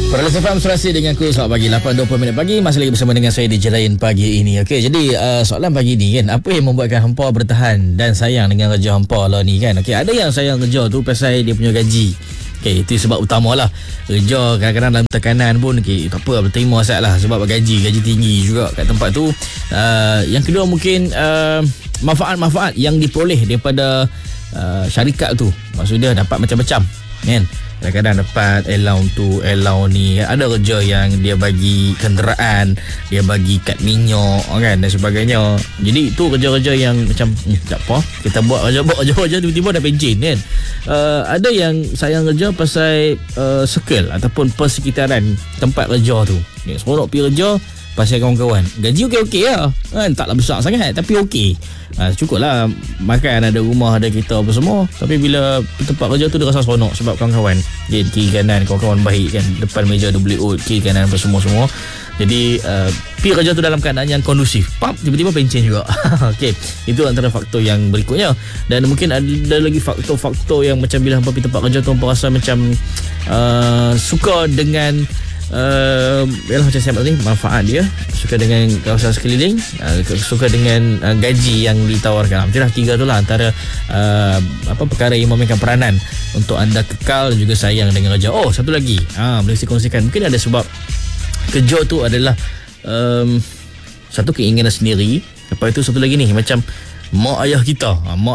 Perlis FM Serasi dengan aku selamat pagi 8.20 pagi. Masih lagi bersama dengan saya di Jelain pagi ini. Okey, jadi soalan pagi ni kan, apa yang membuatkan hampa bertahan dan sayang dengan kerja hampa lah ni kan. Okey, ada yang sayang kerja tu pasal dia punya gaji. Okey, itu sebab utamalah. Kerja kadang-kadang dalam tekanan pun tak apa, berterima sajalah sebab gaji tinggi juga kat tempat tu. Yang kedua mungkin manfaat-manfaat yang diperoleh daripada syarikat tu. Maksudnya dapat macam-macam kan. Kadang-kadang dapat allowance tu, allowance ni. Ada kerja yang dia bagi kenderaan, dia bagi kad minyak kan dan sebagainya. Jadi itu kerja-kerja yang macam tak apa, kita buat kerja tiba-tiba dah pencen kan. Ada yang sayang kerja pasal circle ataupun persekitaran tempat kerja tu. Seronok pergi kerja pasal kawan-kawan. Gaji okey-okey lah kan, taklah besar sangat tapi okey. Cukup lah makan, ada rumah, ada kita apa semua. Tapi bila tempat kerja tu dia rasa seronok sebab kawan-kawan kiri kanan, kawan-kawan baik kan, depan meja dia boleh kiri kanan apa semua-semua. Jadi pergi kerja tu dalam keadaan yang kondusif, tiba-tiba pencen juga. Okey, itu antara faktor yang berikutnya. Dan mungkin ada lagi faktor-faktor yang macam bila hampa pergi tempat kerja tu hampa rasa macam suka dengan macam saya ni, manfaat dia, suka dengan kawasan sekeliling, suka dengan gaji yang ditawarkan. Macam dah tiga tu lah antara perkara yang memainkan peranan untuk anda kekal dan juga sayang dengan kerja. Oh, satu lagi boleh saya kongsikan. Mungkin ada sebab kerja tu adalah satu keinginan sendiri. Lepas itu satu lagi ni, macam mak ayah kita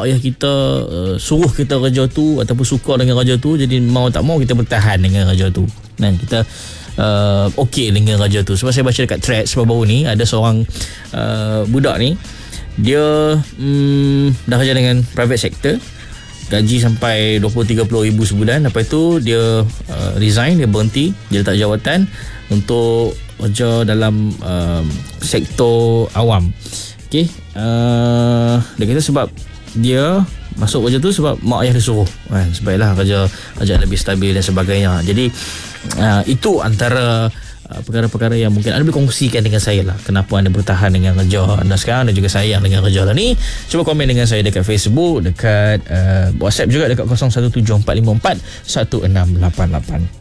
suruh kita kerja tu ataupun suka dengan kerja tu, jadi mau tak mau kita bertahan dengan kerja tu. Dan kita okey dengan kerja tu. Sebab saya baca dekat thread baru ni, ada seorang budak ni, dia dah kerja dengan private sector, gaji sampai 20-30 ribu sebulan. Lepas tu dia resign, dia berhenti, dia letak jawatan untuk kerja dalam sektor awam. Okey, dia kata sebab dia masuk kerja tu sebab mak ayah dia suruh kan, sebaiklah kerja lebih stabil dan sebagainya. Jadi itu antara perkara-perkara yang mungkin anda boleh kongsikan dengan saya lah, kenapa anda bertahan dengan kerja anda sekarang dan juga sayang dengan kerja lah ni. Cuba komen dengan saya dekat Facebook, dekat WhatsApp juga dekat 0174541688.